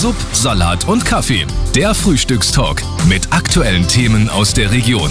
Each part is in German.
Sub, Salat und Kaffee. Der Frühstückstalk mit aktuellen Themen aus der Region.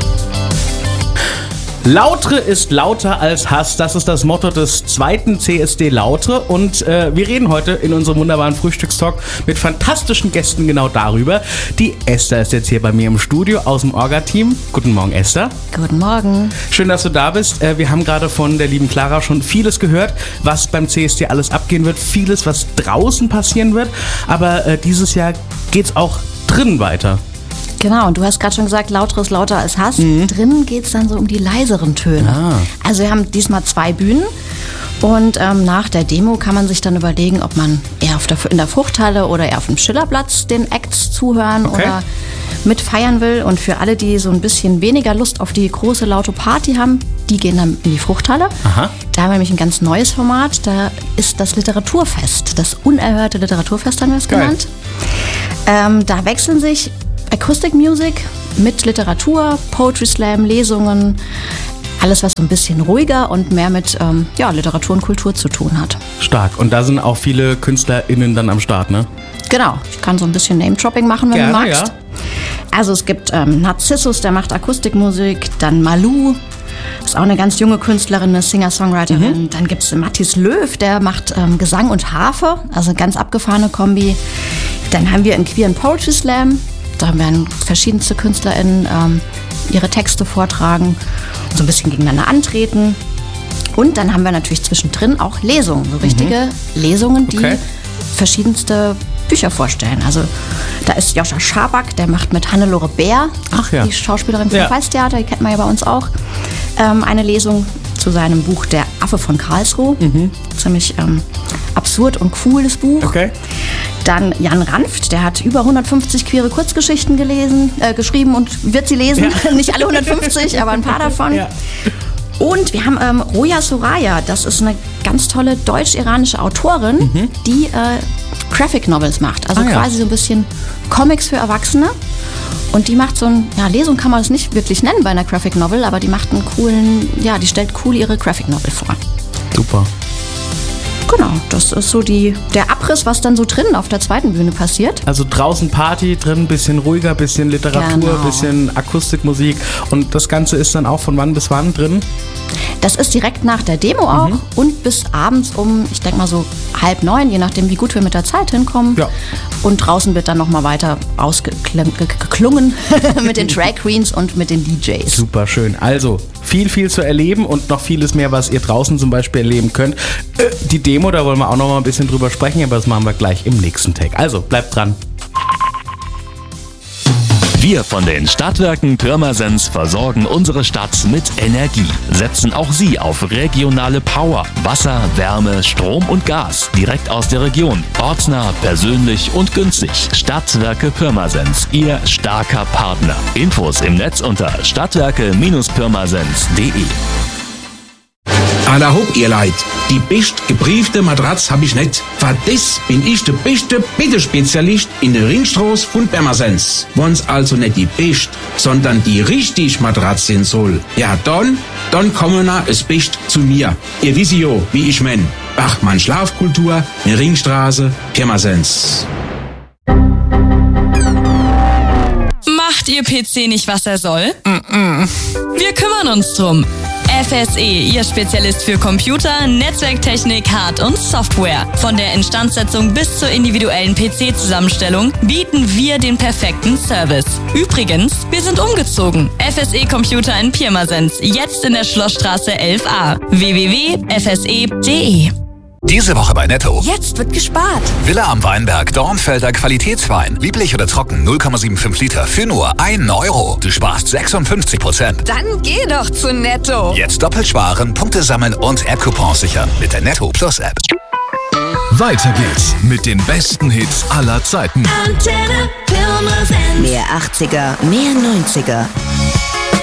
Lautre ist lauter als Hass. Das ist das Motto des zweiten CSD Lautre. Und wir reden heute in unserem wunderbaren Frühstückstalk mit fantastischen Gästen genau darüber. Die Esther ist jetzt hier bei mir im Studio aus dem Orga-Team. Guten Morgen, Esther. Guten Morgen. Schön, dass du da bist. Wir haben gerade von der lieben Clara schon vieles gehört, was beim CSD alles abgehen wird. Vieles, was draußen passieren wird. Aber dieses Jahr geht's auch drin weiter. Genau, und du hast gerade schon gesagt, lauter ist lauter als Hass. Drinnen geht es dann so um die leiseren Töne. Also wir haben diesmal 2 Bühnen und nach der Demo kann man sich dann überlegen, ob man eher in der Fruchthalle oder eher auf dem Schillerplatz den Acts zuhören oder mitfeiern will. Und für alle, die so ein bisschen weniger Lust auf die große laute Party haben, die gehen dann in die Fruchthalle. Aha. Da haben wir nämlich ein ganz neues Format, da ist das Literaturfest, das unerhörte Literaturfest haben wir es genannt. Da wechseln sich Acoustic Music mit Literatur, Poetry Slam, Lesungen, alles was so ein bisschen ruhiger und mehr mit Literatur und Kultur zu tun hat. Stark. Und da sind auch viele KünstlerInnen dann am Start, ne? Genau. Ich kann so ein bisschen Name-Dropping machen, wenn du magst. Ja. Also es gibt Narzissus, der macht Akustikmusik, dann Malou, ist auch eine ganz junge Künstlerin, eine Singer-Songwriterin. Dann gibt es Mathis Löw, der macht Gesang und Harfe, also eine ganz abgefahrene Kombi. Dann haben wir einen queeren Poetry Slam. Da werden verschiedenste KünstlerInnen ihre Texte vortragen und so ein bisschen gegeneinander antreten. Und dann haben wir natürlich zwischendrin auch Lesungen, so richtige Lesungen, die verschiedenste Bücher vorstellen. Also da ist Joscha Schaback, der macht mit Hannelore Bär, die Schauspielerin vom Pfalztheater, die kennt man ja bei uns auch, eine Lesung zu seinem Buch Der Affe von Karlsruhe. Ziemlich absurd und cooles Buch. Okay. Dann Jan Ranft, der hat über 150 queere Kurzgeschichten geschrieben und wird sie lesen. Ja. Nicht alle 150, aber ein paar davon. Ja. Und wir haben Roya Soraya, das ist eine ganz tolle deutsch-iranische Autorin, die Graphic Novels macht. Also quasi so ein bisschen Comics für Erwachsene. Und die macht so Lesung kann man das nicht wirklich nennen bei einer Graphic Novel, aber die macht einen coolen, die stellt cool ihre Graphic Novel vor. Super. Genau, das ist so der Abriss, was dann so drinnen auf der zweiten Bühne passiert. Also draußen Party, drin ein bisschen ruhiger, bisschen Literatur, bisschen Akustikmusik. Und das Ganze ist dann auch von wann bis wann drin? Das ist direkt nach der Demo auch und bis abends um, ich denke mal so 8:30, je nachdem wie gut wir mit der Zeit hinkommen. Ja. Und draußen wird dann nochmal weiter ausgeklungen mit den Drag Queens und mit den DJs. Super schön. Also viel zu erleben und noch vieles mehr, was ihr draußen zum Beispiel erleben könnt. Die Demo, da wollen wir auch noch mal ein bisschen drüber sprechen, aber das machen wir gleich im nächsten Tag. Also bleibt dran. Wir von den Stadtwerken Pirmasens versorgen unsere Stadt mit Energie. Setzen auch Sie auf regionale Power, Wasser, Wärme, Strom und Gas direkt aus der Region. Ortsnah, persönlich und günstig. Stadtwerke Pirmasens, Ihr starker Partner. Infos im Netz unter stadtwerke-pirmasens.de. Alla hopp, ihr Leid. Die best gebriefte Matratz hab ich nicht. Für das bin ich der beste Bittespezialist in der Ringstraße von Pirmasens. Wenn's also nicht die best, sondern die richtig Matratz sein soll, ja dann kommen na es best zu mir. Ihr wisst ja, wie ich mein. Bachmann Schlafkultur, in Ringstraße, Pirmasens. Macht Ihr PC nicht, was er soll? Wir kümmern uns drum. FSE, Ihr Spezialist für Computer, Netzwerktechnik, Hard- und Software. Von der Instandsetzung bis zur individuellen PC-Zusammenstellung bieten wir den perfekten Service. Übrigens, wir sind umgezogen. FSE Computer in Pirmasens, jetzt in der Schlossstraße 11a. www.fse.de. Diese Woche bei Netto. Jetzt wird gespart. Villa am Weinberg, Dornfelder Qualitätswein. Lieblich oder trocken, 0,75 Liter für nur 1 Euro. Du sparst 56%. Dann geh doch zu Netto. Jetzt doppelt sparen, Punkte sammeln und App-Coupons sichern mit der Netto Plus App. Weiter geht's mit den besten Hits aller Zeiten. Antenne Pirmasens. Mehr 80er, mehr 90er.